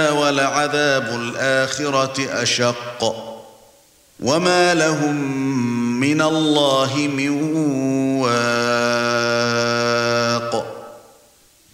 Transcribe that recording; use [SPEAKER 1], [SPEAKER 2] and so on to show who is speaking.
[SPEAKER 1] وَلَعَذَابُ الْآخِرَةِ أَشَقُّ وَمَا لَهُم مِّنَ اللَّهِ مِن وَاقٍ